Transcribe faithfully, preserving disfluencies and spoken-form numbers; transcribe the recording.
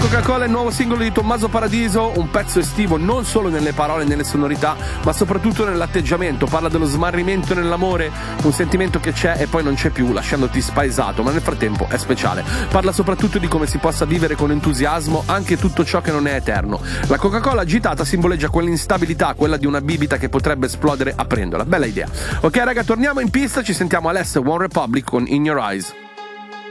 Coca-Cola è il nuovo singolo di Tommaso Paradiso, un pezzo estivo non solo nelle parole e nelle sonorità, ma soprattutto nell'atteggiamento. Parla dello smarrimento nell'amore, un sentimento che c'è e poi non c'è più, lasciandoti spaesato, ma nel frattempo è speciale. Parla soprattutto di come si possa vivere con entusiasmo anche tutto ciò che non è eterno. La Coca-Cola agitata simboleggia quell'instabilità, quella di una bibita che potrebbe esplodere aprendola. Bella idea. Ok raga, torniamo in pista, ci sentiamo all'est, One Republic con In Your Eyes.